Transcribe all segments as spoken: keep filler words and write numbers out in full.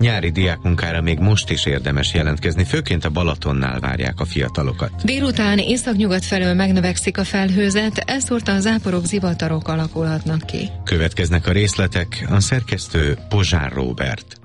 Nyári diákmunkára még most is érdemes jelentkezni, főként a Balatonnál várják a fiatalokat. Délután északnyugat felől megnövekszik a felhőzet, elszórtan záporok, zivatarok alakulhatnak ki. Következnek a részletek, a szerkesztő Pozsár Róbert.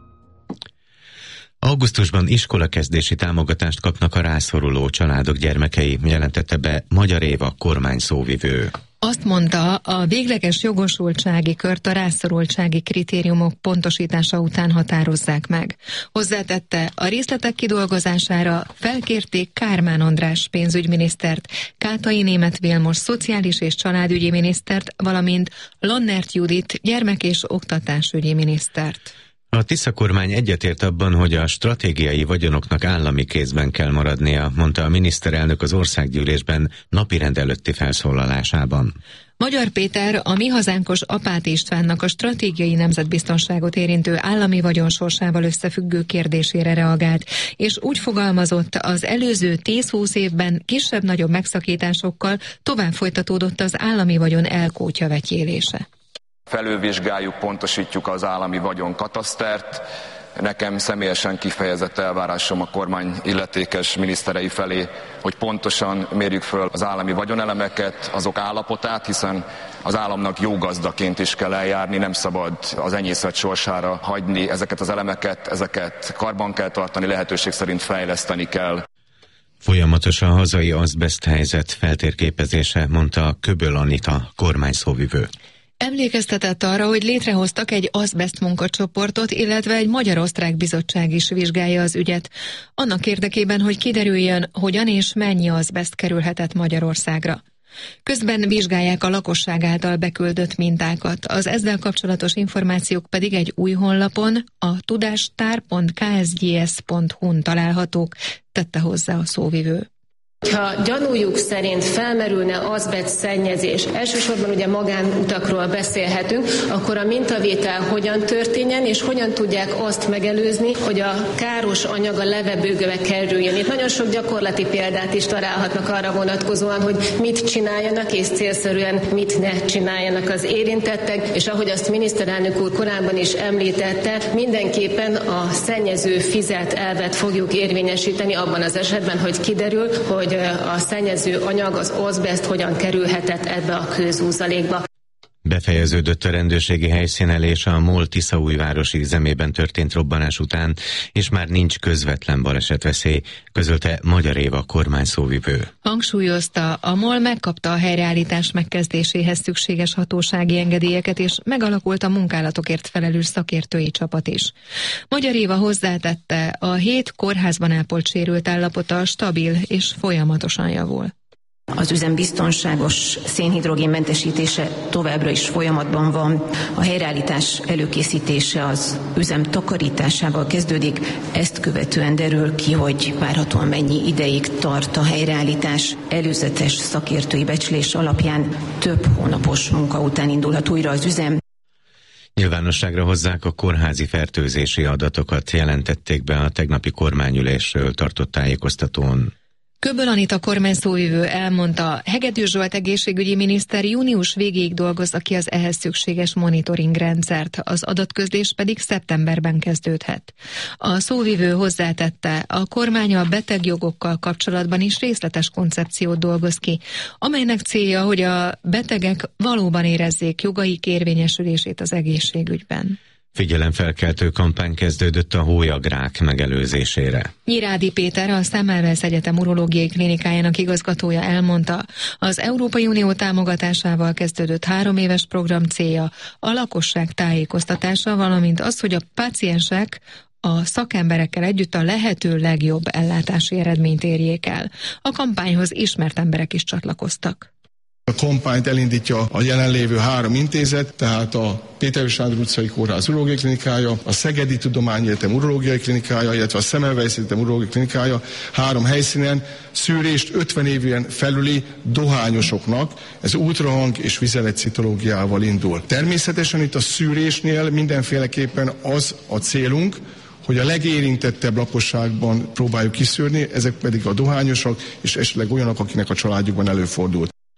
Augusztusban iskolakezdési támogatást kapnak a rászoruló családok gyermekei, jelentette be Magyar Éva kormányszóvivő. Azt mondta, a végleges jogosultsági kört a rászorultsági kritériumok pontosítása után határozzák meg. Hozzátette, a részletek kidolgozására felkérték Kármán András pénzügyminisztert, Kátai Németh Vilmos szociális és családügyi minisztert, valamint Lannert Judit gyermek- és oktatásügyi minisztert. A Tisza kormány egyetért abban, hogy a stratégiai vagyonoknak állami kézben kell maradnia, mondta a miniszterelnök az országgyűlésben napirend előtti felszólalásában. Magyar Péter a Mi Hazánkos Apáti Istvánnak a stratégiai nemzetbiztonságot érintő állami vagyon sorsával összefüggő kérdésére reagált, és úgy fogalmazott, az előző tíz-húsz évben kisebb-nagyobb megszakításokkal tovább folytatódott az állami vagyon elkótyavetyélése. Felülvizsgáljuk, pontosítjuk az állami vagyon katasztert. Nekem személyesen kifejezett elvárásom a kormány illetékes miniszterei felé, hogy pontosan mérjük föl az állami vagyonelemeket, azok állapotát, hiszen az államnak jó gazdaként is kell eljárni, nem szabad az enyészet sorsára hagyni ezeket az elemeket, ezeket karban kell tartani, lehetőség szerint fejleszteni kell. Folyamatos a hazai azbeszt helyzet feltérképezése, mondta Köböl Anita kormányszóvivő. Emlékeztetett arra, hogy létrehoztak egy azbeszt munkacsoportot, illetve egy magyar-osztrák bizottság is vizsgálja az ügyet. Annak érdekében, hogy kiderüljön, hogyan és mennyi azbeszt kerülhetett Magyarországra. Közben vizsgálják a lakosság által beküldött mintákat. Az ezzel kapcsolatos információk pedig egy új honlapon, a tudástár pont k s g s pont h u-n találhatók, tette hozzá a szóvivő. Ha gyanújuk szerint felmerülne azbeszt szennyezés, elsősorban ugye magánutakról beszélhetünk, akkor a mintavétel hogyan történjen, és hogyan tudják azt megelőzni, hogy a káros anyag a levegőbe kerüljön. Itt nagyon sok gyakorlati példát is találhatnak arra vonatkozóan, hogy mit csináljanak, és célszerűen mit ne csináljanak az érintettek, és ahogy azt miniszterelnök úr korábban is említette, mindenképpen a szennyező fizet elvet fogjuk érvényesíteni abban az esetben, hogy kiderül, hogy a szennyező anyag, az azbeszt hogyan kerülhetett ebbe a kőzúzalékba. Befejeződött a rendőrségi helyszínelés a MOL Tiszaújvárosi üzemében történt robbanás után, és már nincs közvetlen balesetveszély, közölte Magyar Éva kormányszóvivő. Hangsúlyozta, a MOL megkapta a helyreállítás megkezdéséhez szükséges hatósági engedélyeket, és megalakult a munkálatokért felelős szakértői csapat is. Magyar Éva hozzátette, a hét kórházban ápolt sérült állapota stabil és folyamatosan javul. Az üzem biztonságos szénhidrogénmentesítése továbbra is folyamatban van. A helyreállítás előkészítése az üzem takarításával kezdődik. Ezt követően derül ki, hogy várhatóan mennyi ideig tart a helyreállítás. Előzetes szakértői becslés alapján több hónapos munka után indulhat újra az üzem. Nyilvánosságra hozzák a kórházi fertőzési adatokat, jelentették be a tegnapi kormányülésről tartott tájékoztatón. Köböl Anita kormányszóvivő elmondta, Hegedűs Zsolt egészségügyi miniszter június végéig dolgozza ki az ehhez szükséges monitoring rendszert, az adatközlés pedig szeptemberben kezdődhet. A szóvivő hozzátette, a kormány a betegjogokkal kapcsolatban is részletes koncepciót dolgoz ki, amelynek célja, hogy a betegek valóban érezzék jogaik érvényesülését az egészségügyben. Figyelemfelkeltő kampány kezdődött a hólyagrák megelőzésére. Nyirádi Péter, a Szemmelweis Egyetem urológiai klinikájának igazgatója elmondta, az Európai Unió támogatásával kezdődött három éves program célja a lakosság tájékoztatása, valamint az, hogy a páciensek a szakemberekkel együtt a lehető legjobb ellátási eredményt érjék el. A kampányhoz ismert emberek is csatlakoztak. A kampányt elindítja a jelenlévő három intézet, tehát a Péter Sándor utcai kórház urológiai klinikája, a Szegedi Tudományegyetem urológiai klinikája, illetve a Szemmelweis Egyetem urológiai klinikája három helyszínen szűrést ötven éven felüli dohányosoknak, ez ultrahang és vizeletcitológiával indul. Természetesen itt a szűrésnél mindenféleképpen az a célunk, hogy a legérintettebb lakosságban próbáljuk kiszűrni, ezek pedig a dohányosok és esetleg olyanok, akinek a családjukban előfordult.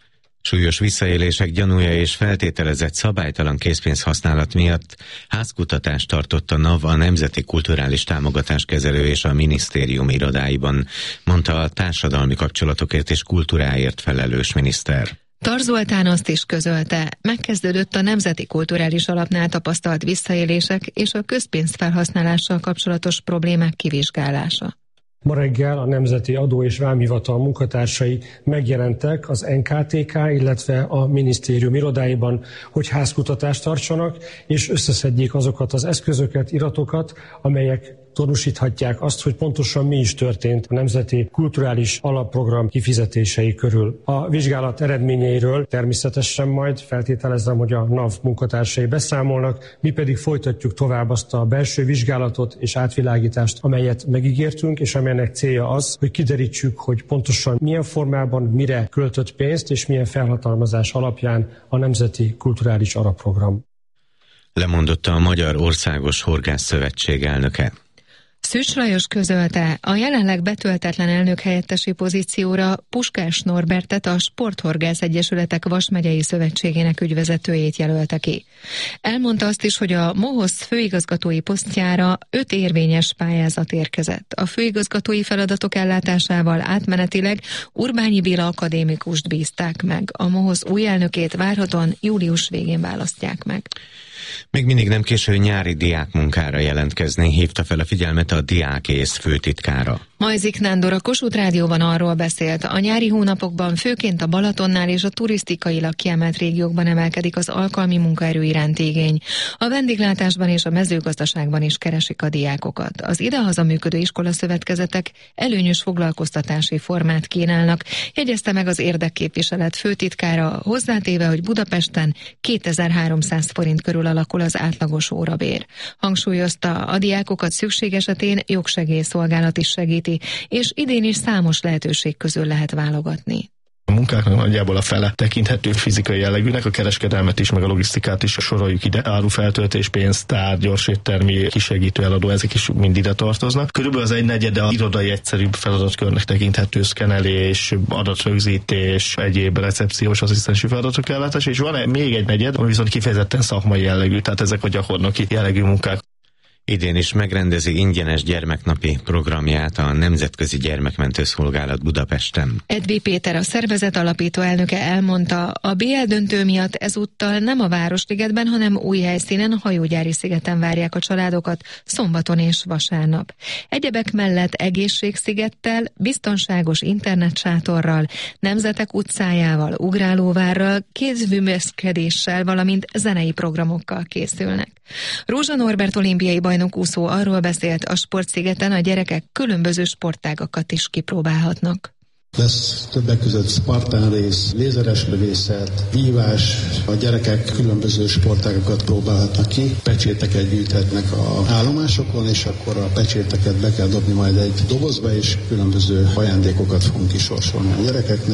Súlyos visszaélések gyanúja és feltételezett szabálytalan készpénzhasználat miatt házkutatást tartott a NAV a Nemzeti Kulturális Támogatáskezelő és a minisztérium irodáiban, mondta a társadalmi kapcsolatokért és kultúráért felelős miniszter. Tar Zoltán azt is közölte, megkezdődött a Nemzeti Kulturális Alapnál tapasztalt visszaélések és a közpénzfelhasználással kapcsolatos problémák kivizsgálása. Ma reggel a Nemzeti Adó- és Vámhivatal munkatársai megjelentek az en ká té ká, illetve a minisztérium irodáiban, hogy házkutatást tartsanak, és összeszedjék azokat az eszközöket, iratokat, amelyek tanúsíthatják azt, hogy pontosan mi is történt a Nemzeti Kulturális Alapprogram kifizetései körül. A vizsgálat eredményeiről természetesen majd feltételezem, hogy a NAV munkatársai beszámolnak, mi pedig folytatjuk tovább azt a belső vizsgálatot és átvilágítást, amelyet megígértünk, és amelynek célja az, hogy kiderítsük, hogy pontosan milyen formában mire költött pénzt, és milyen felhatalmazás alapján a Nemzeti Kulturális Alapprogram. Lemondotta a Magyar Országos Horgászszövetség elnöke. Szűcs Lajos közölte, a jelenleg betöltetlen elnök helyettesi pozícióra Puskás Norbertet, a Sporthorgász Egyesületek Vasmegyei Szövetségének ügyvezetőjét jelölte ki. Elmondta azt is, hogy a MOHOSZ főigazgatói posztjára öt érvényes pályázat érkezett. A főigazgatói feladatok ellátásával átmenetileg Urbányi Béla akadémikust bízták meg. A MOHOSZ új elnökét várhatóan július végén választják meg. Még mindig nem késő nyári diákmunkára jelentkezni, hívta fel a figyelmet a Diákész főtitkára. Majzik Nándor a Kossuth Rádióban arról beszélt, a nyári hónapokban főként a Balatonnál és a turisztikailag kiemelt régiókban emelkedik az alkalmi munkaerő iránti igény. A vendéglátásban és a mezőgazdaságban is keresik a diákokat. Az idehaza működő iskolaszövetkezetek előnyös foglalkoztatási formát kínálnak, jegyezte meg az érdekképviselet főtitkára, hozzátéve, hogy Budapesten kétezer-háromszáz forint körül alakul az átlagos órabér. Hangsúlyozta, a diákokat szükség esetén jogsegélyszolgálat is segíti, és idén is számos lehetőség közül lehet válogatni. A munkáknak nagyjából a fele tekinthető fizikai jellegűnek, a kereskedelmet is, meg a logisztikát is soroljuk ide. Árufeltöltés, pénztár, gyorséttermi, kisegítő eladó, ezek is mind ide tartoznak. Körülbelül az egynegyede a irodai egyszerűbb feladatkörnek tekinthető, szkenelés, adatrögzítés, egyéb recepciós, asszisztensi feladatok ellátása, és van még egy negyed, ami viszont kifejezetten szakmai jellegű, tehát ezek a gyakornoki jellegű munkák. Idén is megrendezi ingyenes gyermeknapi programját a Nemzetközi Gyermekmentő Szolgálat Budapesten. Edvi Péter, a szervezet alapító elnöke elmondta, a bé el döntő miatt ezúttal nem a Városligetben, hanem új helyszínen, a Hajógyári szigeten várják a családokat szombaton és vasárnap. Egyebek mellett egészségszigettel, biztonságos internetsátorral, Nemzetek utcájával, ugrálóvárral, kézművészkedéssel, valamint zenei programokkal készülnek. Rózsa Norbert olimpiai bajnok úszó arról beszélt, a sportszigeten a gyerekek különböző sportágakat is kipróbálhatnak. Lesz többek között spartán rész, lézeres lövészet, vívás, a gyerekek különböző sportágakat próbálhatnak ki, pecséteket gyűjthetnek a állomásokon, és akkor a pecséteket be kell dobni majd egy dobozba, és különböző ajándékokat fogunk kisorsolni a gyerekeknek.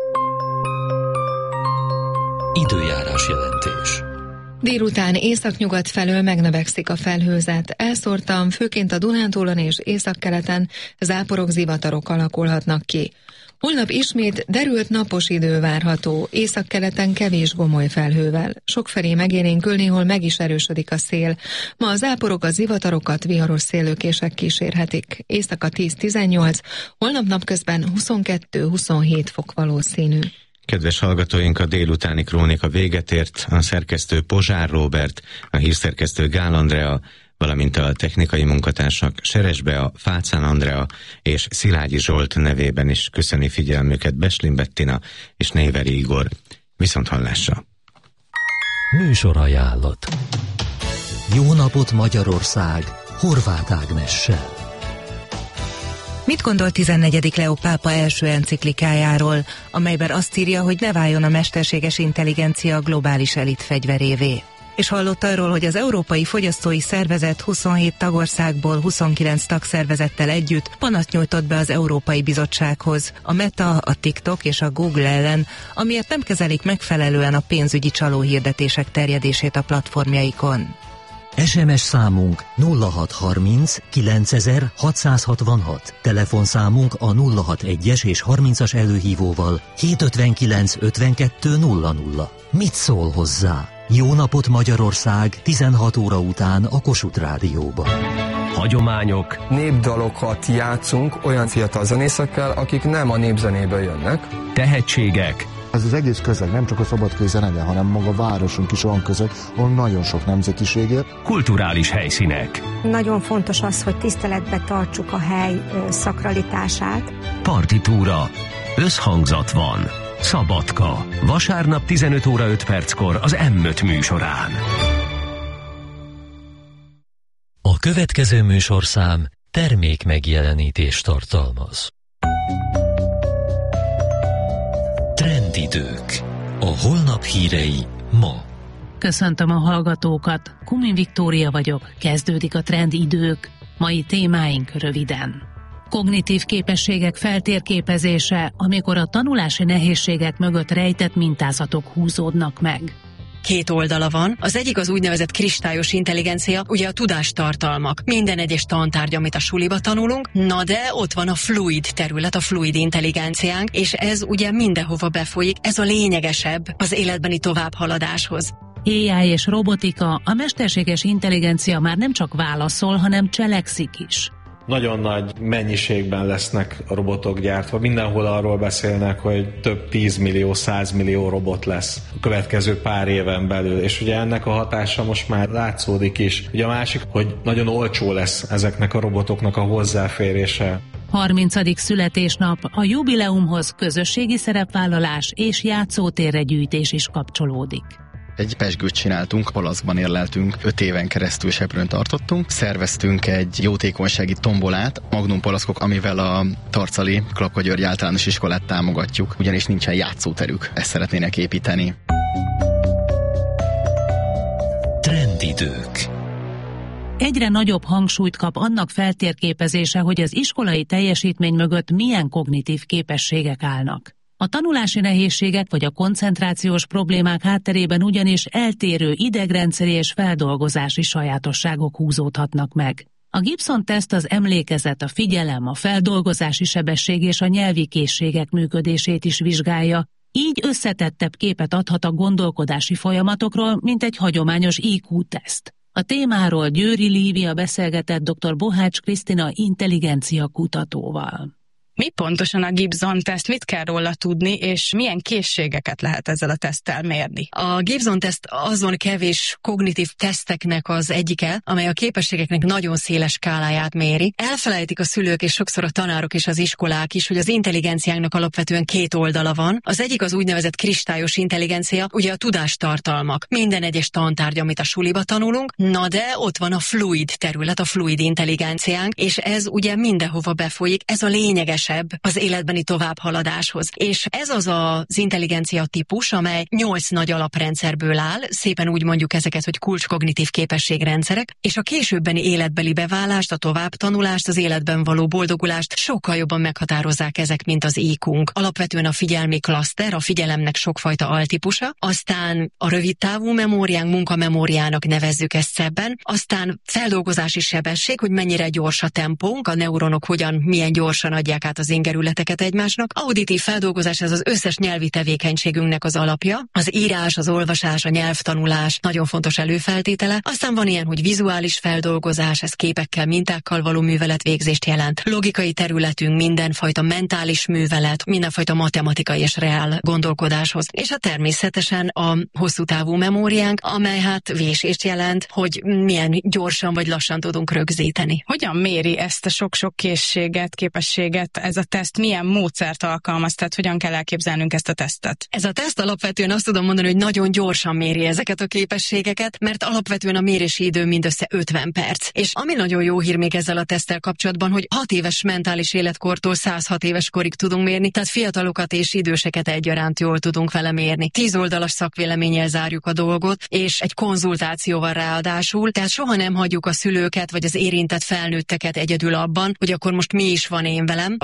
Időjárás jelentés. Délután északnyugat felől megnövekszik a felhőzet. Elszórtan, főként a Dunántúlon és északkeleten záporok, zivatarok alakulhatnak ki. Holnap ismét derült napos idő várható, északkeleten kevés gomoly felhővel. Sokfelé megélénkül, néhol meg is erősödik a szél. Ma a záporok, a zivatarokat viharos széllökések kísérhetik. Éjszaka tíz-tizennyolc, holnap napközben huszonkettő-huszonhét fok valószínű. Kedves hallgatóink, a délutáni krónika véget ért, a szerkesztő Pozsár Róbert, a hírszerkesztő Gál Andrea, valamint a technikai munkatársak Seres Bea, Fácán Andrea és Szilágyi Zsolt nevében is köszöni figyelmüket Beslin Bettina és Néveri Igor. Viszonthallásra! Műsor ajánlott. Jó napot Magyarország, Horváth Ágnessel. Mit gondol tizennegyedik Leó pápa első enciklikájáról, amelyben azt írja, hogy ne váljon a mesterséges intelligencia globális elit fegyverévé? És hallott arról, hogy az Európai Fogyasztói Szervezet huszonhét tagországból huszonkilenc tagszervezettel együtt panaszt nyújtott be az Európai Bizottsághoz, a Meta, a TikTok és a Google ellen, amiért nem kezelik megfelelően a pénzügyi csalóhirdetések terjedését a platformjaikon. es em es számunk nulla hat harminc kilencezer hatszázhatvanhat, telefonszámunk a nulla hatvanas és harmincas előhívóval hétszázötvenkilenc ötvenkettő nulla nulla. Mit szól hozzá? Jó napot Magyarország tizenhat óra után a Kossuth Rádióban. Hagyományok, népdalokat játszunk olyan fiatal zenészekkel, akik nem a népzenéből jönnek. Tehetségek. Ez az egész közeg, nem csak a szabadkai zenege, hanem maga a városunk is olyan közeg, ahol nagyon sok nemzetiség él. Kulturális helyszínek. Nagyon fontos az, hogy tiszteletbe tartsuk a hely szakralitását. Partitúra. Összhangzat van. Szabadka. Vasárnap tizenöt óra öt perckor az em öt műsorán. A következő műsorszám termék megjelenítést tartalmaz. Trendidők. A holnap hírei ma. Köszöntöm a hallgatókat. Kumin Viktória vagyok. Kezdődik a Trendidők. Mai témáink röviden. Kognitív képességek feltérképezése, amikor a tanulási nehézségek mögött rejtett mintázatok húzódnak meg. Két oldala van. Az egyik az úgynevezett kristályos intelligencia, ugye a tudástartalmak. Minden egyes tantárgy, amit a suliba tanulunk, na de ott van a fluid terület, a fluid intelligenciánk, és ez ugye mindenhova befolyik, ez a lényegesebb az életbeni továbbhaladáshoz. á i és robotika, a mesterséges intelligencia már nem csak válaszol, hanem cselekszik is. Nagyon nagy mennyiségben lesznek a robotok gyártva. Mindenhol arról beszélnek, hogy több tízmillió, százmillió robot lesz a következő pár éven belül. És ugye ennek a hatása most már látszódik is. Ugye a másik, hogy nagyon olcsó lesz ezeknek a robotoknak a hozzáférése. harmincadik születésnap, a jubileumhoz közösségi szerepvállalás és játszótérre gyűjtés is kapcsolódik. Egy pezsgőt csináltunk, palaszkban érleltünk, öt éven keresztül Seprőn tartottunk. Szerveztünk egy jótékonysági tombolát, Magnum palaszkok, amivel a Tarcali Klapka György általános iskolát támogatjuk, ugyanis nincsen játszóterük, ezt szeretnének építeni. Trendidők. Egyre nagyobb hangsúlyt kap annak feltérképezése, hogy az iskolai teljesítmény mögött milyen kognitív képességek állnak. A tanulási nehézségek vagy a koncentrációs problémák hátterében ugyanis eltérő idegrendszeri és feldolgozási sajátosságok húzódhatnak meg. A Gibson-teszt az emlékezet, a figyelem, a feldolgozási sebesség és a nyelvi készségek működését is vizsgálja, így összetettebb képet adhat a gondolkodási folyamatokról, mint egy hagyományos í kú-teszt. A témáról Győri Lívia beszélgetett dr. Bohács Krisztina intelligencia kutatóval. Mi pontosan a Gibson-teszt, mit kell róla tudni, és milyen készségeket lehet ezzel a teszttel mérni? A Gibson-teszt azon kevés kognitív teszteknek az egyike, amely a képességeknek nagyon széles skáláját méri. Elfelejtik a szülők és sokszor a tanárok és az iskolák is, hogy az intelligenciánknak alapvetően két oldala van. Az egyik az úgynevezett kristályos intelligencia, ugye a tudástartalmak. Minden egyes tantárgy, amit a suliba tanulunk, na de ott van a fluid terület, a fluid intelligenciánk, és ez ugye mindenhova befolyik, ez a lényeges az életbeni továbbhaladáshoz. És ez az az intelligencia típus, amely nyolc nagy alaprendszerből áll, szépen úgy mondjuk ezeket, hogy kulcskognitív képességrendszerek, és a későbbeni életbeli beválást, a továbbtanulást, az életben való boldogulást sokkal jobban meghatározzák ezek, mint az í kú-nk. Alapvetően a figyelmi klaszter, a figyelemnek sokfajta altípusa, aztán a rövidtávú memóriánk, munkamemóriának nevezzük ezt szebben, aztán feldolgozási sebesség, hogy mennyire gyors a tempónk, a neuronok hogyan, milyen gyorsan adják át az ingerületeket egymásnak. Auditív feldolgozás, ez az összes nyelvi tevékenységünknek az alapja. Az írás, az olvasás, a nyelvtanulás nagyon fontos előfeltétele. Aztán van ilyen, hogy vizuális feldolgozás, ez képekkel, mintákkal való műveletvégzést jelent. Logikai területünk mindenfajta mentális művelet, mindenfajta matematikai és reál gondolkodáshoz. És a természetesen a hosszú távú memóriánk, amely hát vésést jelent, hogy milyen gyorsan vagy lassan tudunk rögzíteni. Hogyan méri ezt a sok-sok készséget, képességet ez a teszt, milyen módszert alkalmaz, tehát hogyan kell elképzelnünk ezt a tesztet? Ez a teszt alapvetően azt tudom mondani, hogy nagyon gyorsan méri ezeket a képességeket, mert alapvetően a mérési idő mindössze ötven perc. És ami nagyon jó hír még ezzel a teszttel kapcsolatban, hogy hat éves mentális életkortól száz hat éves korig tudunk mérni, tehát fiatalokat és időseket egyaránt jól tudunk vele mérni. Tíz oldalas szakvéleménnyel zárjuk a dolgot, és egy konzultációval ráadásul, tehát soha nem hagyjuk a szülőket vagy az érintett felnőtteket egyedül abban, hogy akkor most mi is van én velem. A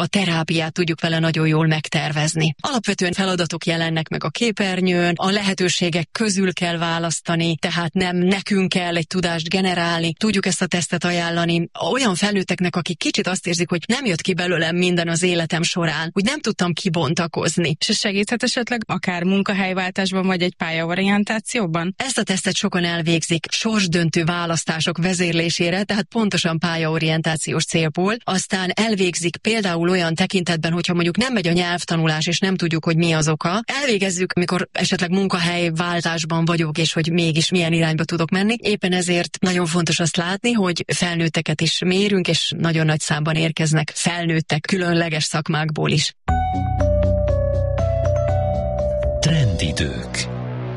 terápiát tudjuk vele nagyon jól megtervezni. Alapvetően feladatok jelennek meg a képernyőn, a lehetőségek közül kell választani, tehát nem nekünk kell egy tudást generálni, tudjuk ezt a tesztet ajánlani olyan felnőtteknek, akik kicsit azt érzik, hogy nem jött ki belőlem minden az életem során, hogy nem tudtam kibontakozni. És ez segíthet esetleg akár munkahelyváltásban, vagy egy pályaorientációban? Ezt a tesztet sokan elvégzik sorsdöntő választások vezérlésére, tehát pontosan pályaorientációs célból, aztán elvégzik például olyan tekintetben, hogyha mondjuk nem megy a nyelvtanulás, és nem tudjuk, hogy mi az oka. Elvégezzük, amikor esetleg munkahelyváltásban vagyok, és hogy mégis milyen irányba tudok menni. Éppen ezért nagyon fontos azt látni, hogy felnőtteket is mérünk, és nagyon nagy számban érkeznek felnőttek különleges szakmákból is. Trendidők.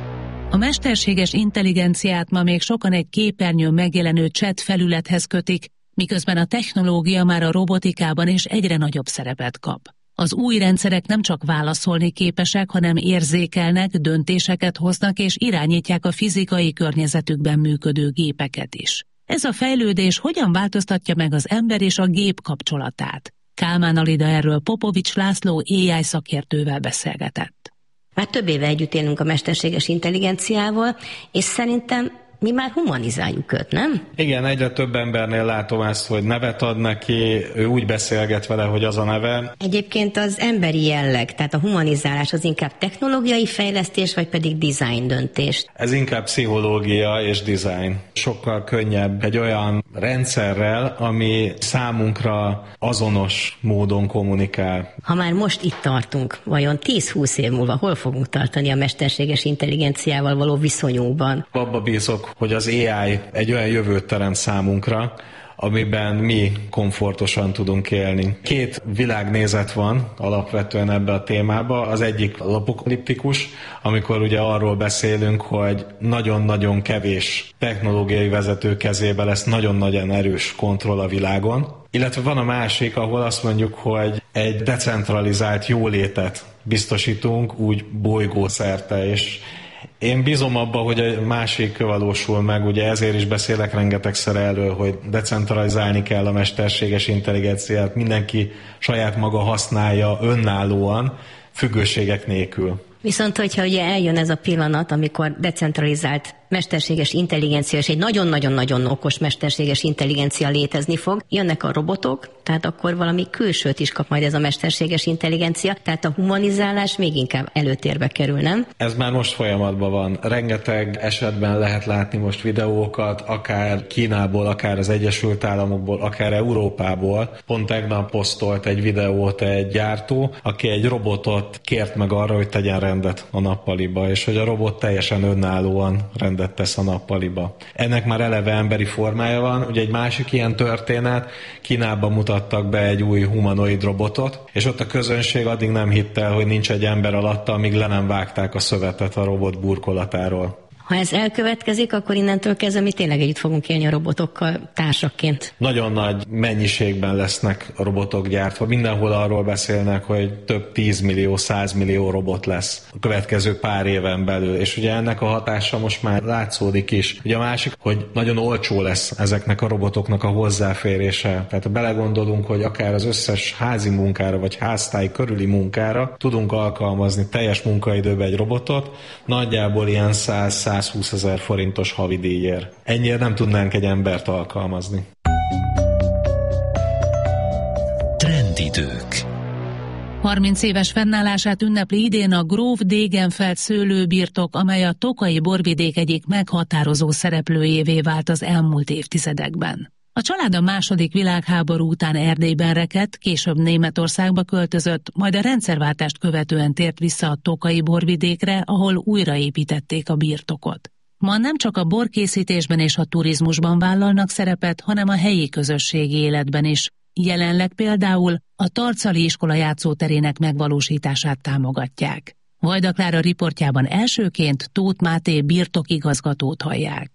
A mesterséges intelligenciát ma még sokan egy képernyőn megjelenő chat felülethez kötik, miközben a technológia már a robotikában is egyre nagyobb szerepet kap. Az új rendszerek nem csak válaszolni képesek, hanem érzékelnek, döntéseket hoznak és irányítják a fizikai környezetükben működő gépeket is. Ez a fejlődés hogyan változtatja meg az ember és a gép kapcsolatát? Kálmán Alida erről Popovics László á i szakértővel beszélgetett. Már több éve együtt élünk a mesterséges intelligenciával, és szerintem mi már humanizáljuk őt, nem? Igen, egyre több embernél látom ezt, hogy nevet ad neki, ő úgy beszélget vele, hogy az a neve. Egyébként az emberi jelleg, tehát a humanizálás az inkább technológiai fejlesztés, vagy pedig design döntés? Ez inkább pszichológia és design. Sokkal könnyebb egy olyan rendszerrel, ami számunkra azonos módon kommunikál. Ha már most itt tartunk, vajon tíz-húsz év múlva hol fogunk tartani a mesterséges intelligenciával való viszonyunkban? Abba bízok, hogy az á i egy olyan jövőt teremt számunkra, amiben mi komfortosan tudunk élni. Két világnézet van alapvetően ebbe a témába. Az egyik apokaliptikus, amikor ugye arról beszélünk, hogy nagyon-nagyon kevés technológiai vezető kezébe lesz nagyon-nagyon erős kontroll a világon. Illetve van a másik, ahol azt mondjuk, hogy egy decentralizált jólétet biztosítunk úgy bolygószerte, és én bízom abba, hogy a másik valósul meg, ugye ezért is beszélek rengetegszer elől, hogy decentralizálni kell a mesterséges intelligenciát, mindenki saját maga használja önállóan, függőségek nélkül. Viszont, hogyha ugye eljön ez a pillanat, amikor decentralizált mesterséges intelligencia és egy nagyon-nagyon-nagyon okos mesterséges intelligencia létezni fog, jönnek a robotok, tehát akkor valami külsőt is kap majd ez a mesterséges intelligencia, tehát a humanizálás még inkább előtérbe kerül, nem? Ez már most folyamatban van. Rengeteg esetben lehet látni most videókat, akár Kínából, akár az Egyesült Államokból, akár Európából. Pont tegnap posztolt egy videót egy gyártó, aki egy robotot kért meg arra, hogy tegyen rendet a nappaliba, és hogy a robot teljesen önállóan rendet tesz a nappaliba. Ennek már eleve emberi formája van. Ugye egy másik ilyen történet, Kínában mutattak be egy új humanoid robotot, és ott a közönség addig nem hitte, hogy nincs egy ember alatta, amíg le nem vágták a szövetet a robot burkolatáról. Ha ez elkövetkezik, akkor innentől kezdve mi tényleg együtt fogunk élni a robotokkal társakként. Nagyon nagy mennyiségben lesznek a robotok gyártva. Mindenhol arról beszélnek, hogy több tízmillió, százmillió robot lesz a következő pár éven belül. És ugye ennek a hatása most már látszódik is. Ugye a másik, hogy nagyon olcsó lesz ezeknek a robotoknak a hozzáférése. Tehát ha belegondolunk, hogy akár az összes házi munkára, vagy háztály körüli munkára tudunk alkalmazni teljes munkaidőben egy robotot, nagyjából ilyen száz-százhúszezer forintos havidíjért. Ennyire nem tudnánk egy embert alkalmazni. Trendidők. harminc éves fennállását ünnepli idén a Gróf Degenfeld szőlőbirtok, amely a tokaji borvidék egyik meghatározó szereplőjévé vált az elmúlt évtizedekben. A család a második világháború után Erdélyben rekedt, később Németországba költözött, majd a rendszerváltást követően tért vissza a tokaji borvidékre, ahol újraépítették a birtokot. Ma nem csak a borkészítésben és a turizmusban vállalnak szerepet, hanem a helyi közösségi életben is. Jelenleg például a Tarcali iskola játszóterének megvalósítását támogatják. Vajda Klára riportjában elsőként Tóth Máté birtokigazgatót hallják.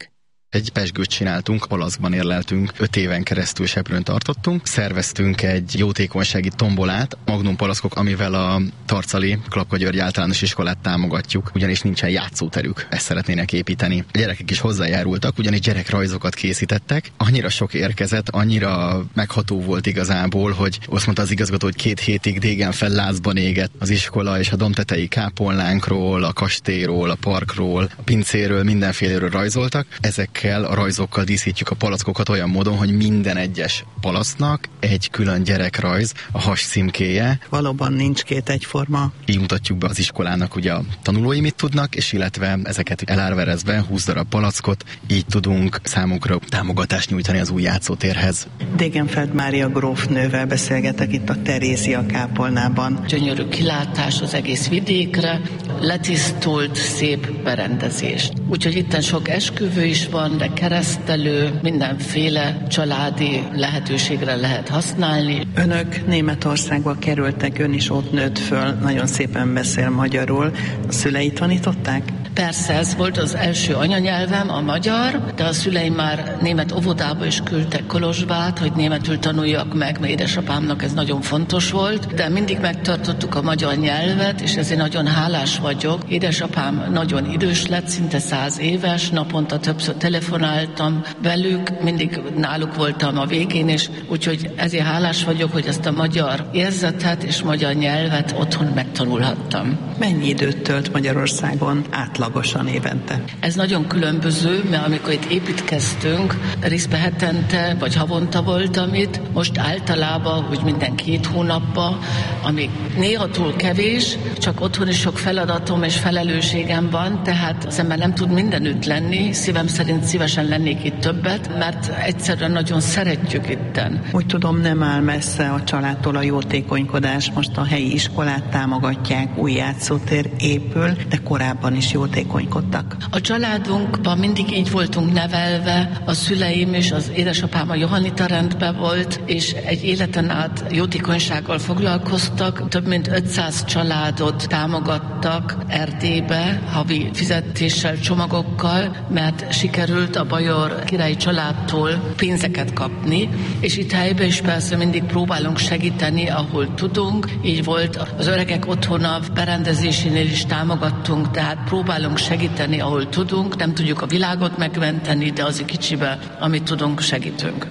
Egy pezsgőt csináltunk, palackban érleltünk, öt éven keresztül seprőn tartottunk. Szerveztünk egy jótékonysági tombolát, Magnum palackok, amivel a Tarcali Klapka György általános iskolát támogatjuk, ugyanis nincsen játszóterük, ezt szeretnének építeni. A gyerekek is hozzájárultak, ugyanis gyerekrajzokat készítettek. Annyira sok érkezett, annyira megható volt igazából, hogy azt mondta az igazgató, hogy két hétig dégen fellázban égett az iskola, és a domtetei kápolnánkról, a kastélyról, a parkról, a pincéről, mindenféléről rajzoltak. Ezek a rajzokkal díszítjük a palackokat olyan módon, hogy minden egyes palacknak egy külön gyerekrajz, a has címkéje. Valóban nincs két egyforma. Így mutatjuk be az iskolának, ugye a tanulói mit tudnak, és illetve ezeket elárverezve húsz darab palackot, így tudunk számukra támogatást nyújtani az új játszótérhez. Degenfeld Mária grófnővel beszélgetek itt a Terézia kápolnában. Gyönyörű kilátás az egész vidékre, letisztult, szép berendezés. Úgyhogy itten sok esküvő is van, de keresztelő, mindenféle családi lehetőségre lehet használni. Önök Németországba kerültek, ön is ott nőtt föl, nagyon szépen beszél magyarul. A szülei tanították? Persze, ez volt az első anyanyelvem, a magyar, de a szüleim már német óvodába is küldtek Kolozsvát, hogy németül tanuljak meg, mert édesapámnak ez nagyon fontos volt, de mindig megtartottuk a magyar nyelvet, és ezért nagyon hálás vagyok. Édesapám nagyon idős lett, szinte száz éves, naponta többször telefonáltam velük, mindig náluk voltam a végén, és úgyhogy ezért hálás vagyok, hogy ezt a magyar érzetet és magyar nyelvet otthon megtanulhattam. Mennyi időt tölt Magyarországon átlagosan évente? Ez nagyon különböző, mert amikor itt építkeztünk, részben hetente vagy havonta voltam itt, most általában, úgy minden két hónapban, ami néha túl kevés, csak otthon is sok feladatom és felelősségem van, tehát az ember nem tud mindenütt lenni, szívem szerint szívesen lennék itt többet, mert egyszerűen nagyon szeretjük itten. Úgy tudom, nem áll messze a családtól a jótékonykodás, most a helyi iskolát támogatják, új játszótér épül, de korábban is jótékonykodtak. A családunkban mindig így voltunk nevelve, a szüleim és az édesapám a johannita rendben volt, és egy életen át jótékonysággal foglalkoztak, több mint ötszáz családot támogattak Erdélybe, havi fizetéssel, csomagokkal, mert sikerült a bajor királyi családtól pénzeket kapni, és itt helyben is persze mindig próbálunk segíteni, ahol tudunk. Így volt az öregek otthona berendezésénél is támogattunk, tehát próbálunk segíteni, ahol tudunk. Nem tudjuk a világot megmenteni, de az kicsibe, amit tudunk, segítünk.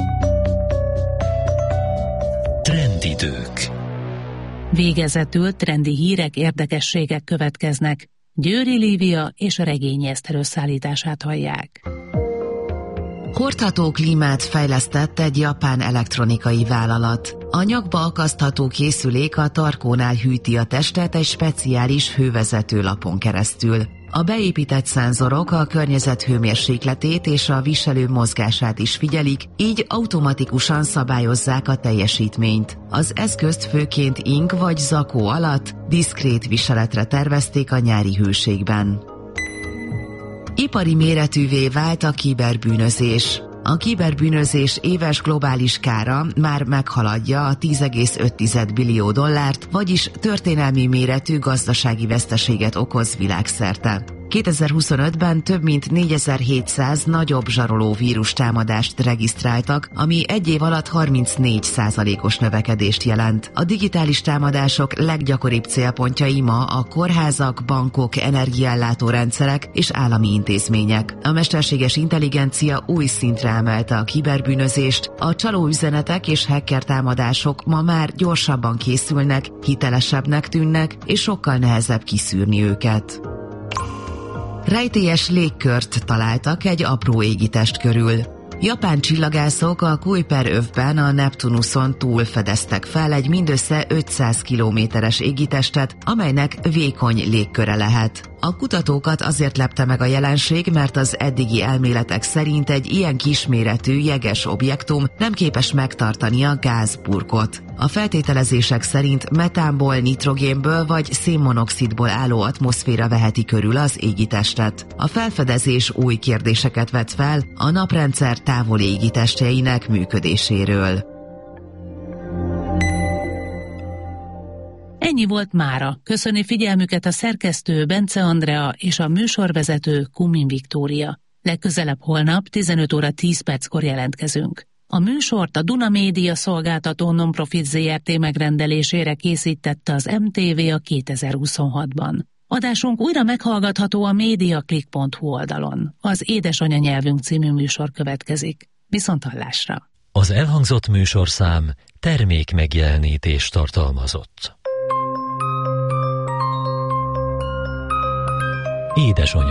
Trendidők. Végezetül trendi hírek, érdekességek következnek. Győri Lívia és a Regényi Eszter összeállítását hallják. Hordható klímát fejlesztett egy japán elektronikai vállalat. A nyakba akasztható készülék a tarkónál hűti a testet egy speciális hővezető lapon keresztül. A beépített szenzorok a környezet hőmérsékletét és a viselő mozgását is figyelik, így automatikusan szabályozzák a teljesítményt. Az eszközt főként ing vagy zakó alatt diszkrét viseletre tervezték a nyári hőségben. Ipari méretűvé vált a kiberbűnözés. A kiberbűnözés éves globális kára már meghaladja a tíz egész öt billió dollárt, vagyis történelmi méretű gazdasági veszteséget okoz világszerte. kétezer-huszonötben több mint négyezer-hétszáz nagyobb zsaroló vírustámadást regisztráltak, ami egy év alatt harmincnégy százalékos növekedést jelent. A digitális támadások leggyakoribb célpontjai ma a kórházak, bankok, energiaellátó rendszerek és állami intézmények. A mesterséges intelligencia új szintre emelte a kiberbűnözést, a csalóüzenetek és hacker támadások ma már gyorsabban készülnek, hitelesebbnek tűnnek, és sokkal nehezebb kiszűrni őket. Rejtélyes légkört találtak egy apró égitest körül. Japán csillagászok a Kuiper-övben, a Neptunuson túl fedeztek fel egy mindössze ötszáz kilométeres égitestet, amelynek vékony légköre lehet. A kutatókat azért lepte meg a jelenség, mert az eddigi elméletek szerint egy ilyen kisméretű jeges objektum nem képes megtartani a gázburkot. A feltételezések szerint metánból, nitrogénből vagy szénmonoxidból álló atmoszféra veheti körül az égitestet. A felfedezés új kérdéseket vet fel a naprendszer távoli égitestjeinek működéséről. Ennyi volt mára. Köszöni figyelmüket a szerkesztő Bence Andrea és a műsorvezető Kumin Viktória. Legközelebb holnap tizenöt óra tíz perckor jelentkezünk. A műsort a Duna Média Szolgáltató Nonprofit zé er té megrendelésére készítette az em té vé a kétezer-huszonhatban. Adásunk újra meghallgatható a mediaclick pont hu oldalon. Az Édesanyanyelvünk című műsor következik. Viszonthallásra! Az elhangzott műsorszám termék megjelenítést tartalmazott. Édesanyja